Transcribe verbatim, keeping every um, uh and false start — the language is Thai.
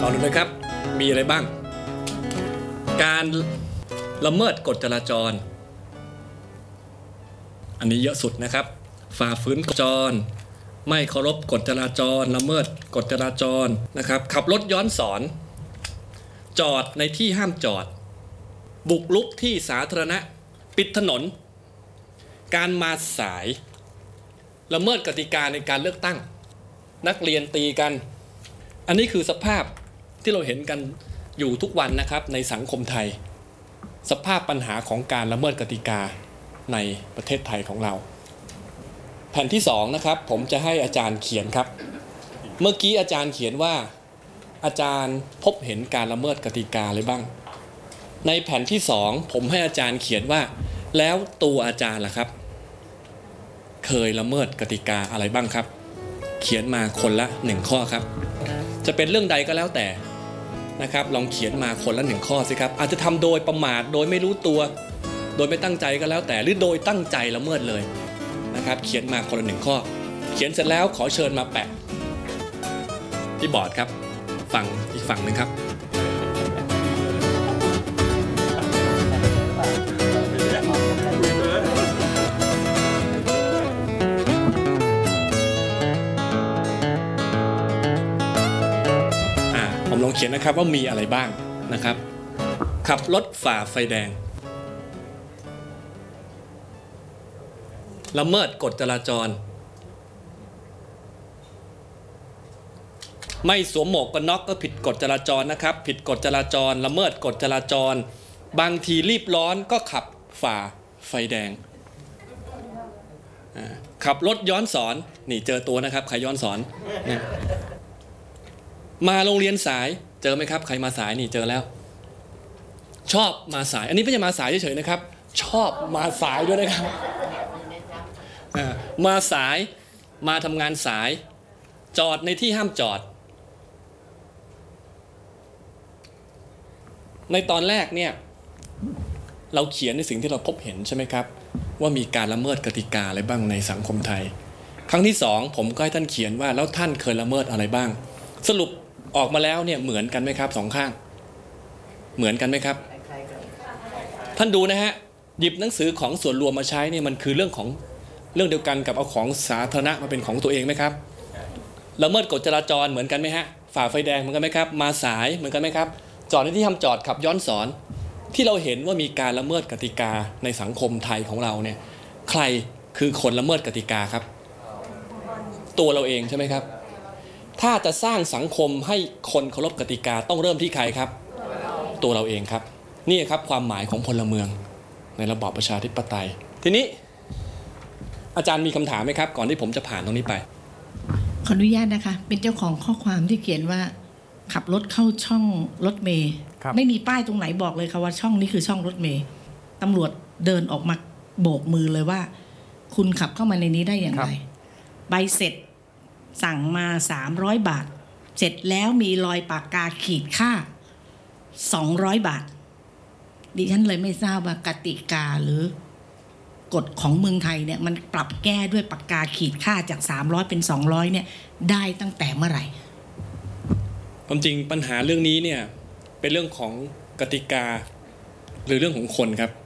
ลองดูนะครับมีอะไรบ้างการละเมิดกฎจราจรอันนี้เยอะสุดนะครับฝ่าฝืนกฎจราจรไม่เคารพกฎจราจรละเมิดกฎจราจรนะครับขับรถย้อนสอนจอดในที่ห้ามจอดบุกรุกที่สาธารณะปิดถนนการมาสายละเมิดกติกาในการเลือกตั้งนักเรียนตีกันอันนี้คือสภาพที่เราเห็นกันอยู่ทุกวันนะครับในสังคมไทยสภาพปัญหาของการละเมิดกติกาในประเทศไทยของเราแผ่นที่สองนะครับผมจะให้อาจารย์เขียนครับเมื่อกี้อาจารย์เขียนว่าอาจารย์พบเห็นการละเมิดกติกาอะไรบ้างในแผ่นที่สองผมให้อาจารย์เขียนว่าแล้วตัวอาจารย์ล่ะครับเคยละเมิดกติกาอะไรบ้างครับเขียนมาคนละหนึ่งข้อครับจะเป็นเรื่องใดก็แล้วแต่นะครับลองเขียนมาคนละหนึ่งข้อสิครับอาจจะทำโดยประมาทโดยไม่รู้ตัวโดยไม่ตั้งใจก็แล้วแต่หรือโดยตั้งใจละเมิดเลยนะครับเขียนมาคนละหนึ่งข้อเขียนเสร็จแล้วขอเชิญมาแปะที่บอร์ดครับฝั่งอีกฝั่งหนึ่งครับผมลองเขียนนะครับว่ามีอะไรบ้างนะครับขับรถฝ่าไฟแดงละเมิดกฎจราจรไม่สวมหมวกกันน็อกก็ผิดกฎจราจรนะครับผิดกฎจราจรละเมิดกฎจราจรบางทีรีบร้อนก็ขับฝ่าไฟแดงขับรถย้อนสอนนี่เจอตัวนะครับใครย้อนสอนเนี่ยมาโรงเรียนสายเจอไหมครับใครมาสายนี่เจอแล้วชอบมาสายอันนี้ไม่ใช่มาสายเฉยๆนะครับชอบมาสายด้วยนะครับมาสายมาทำงานสายจอดในที่ห้ามจอดในตอนแรกเนี่ยเราเขียนในสิ่งที่เราพบเห็นใช่ไหมครับว่ามีการละเมิดกติกาอะไรบ้างในสังคมไทยครั้งที่สองผมก็ให้ท่านเขียนว่าแล้วท่านเคยละเมิดอะไรบ้างสรุปออกมาแล้วเนี่ยเหมือนกันไหมครับสองข้างเหมือนกันไหมครับท่านดูนะฮะหยิบหนังสือของส่วนรวมมาใช้เนี่ยมันคือเรื่องของเรื่องเดียวกันกับเอาของสาธารณะมาเป็นของตัวเองไหมครับละเมิดกฎจราจรเหมือนกันไหมฮะฝ่าไฟแดงเหมือนกันไหมครับมาสายเหมือนกันไหมครับจอดในที่ห้ามจอดขับย้อนสอนที่เราเห็นว่ามีการละเมิดกติกาในสังคมไทยของเราเนี่ยใครคือคนละเมิดกติกาครับตัวเราเองใช่ไหมครับถ้าจะสร้างสังคมให้คนเคารพกติกาต้องเริ่มที่ใครครับตัวเราเองครับนี่ครับความหมายของพลเมืองในระบอบประชาธิปไตยทีนี้อาจารย์มีคำถามไหมครับก่อนที่ผมจะผ่านตรงนี้ไปขออนุญาตนะคะเป็นเจ้าของข้อความที่เขียนว่าขับรถเข้าช่องรถเมล์ไม่มีป้ายตรงไหนบอกเลยค่ะว่าช่องนี้คือช่องรถเมล์ตำรวจเดินออกมาโบกมือเลยว่าคุณขับเข้ามาในนี้ได้อย่างไรใบเสร็จสั่งมาสามร้อยบาทเสร็จแล้วมีรอยปากกาขีดค่าสองร้อยบาทดิฉันเลยไม่ทราบว่ากติกาหรือกฎของเมืองไทยเนี่ยมันปรับแก้ด้วยปากกาขีดค่าจากสามร้อยเป็นสองร้อยเนี่ยได้ตั้งแต่เมื่อไหร่ความจริงปัญหาเรื่องนี้เนี่ยเป็นเรื่องของกติกาหรือเรื่องของคนครับ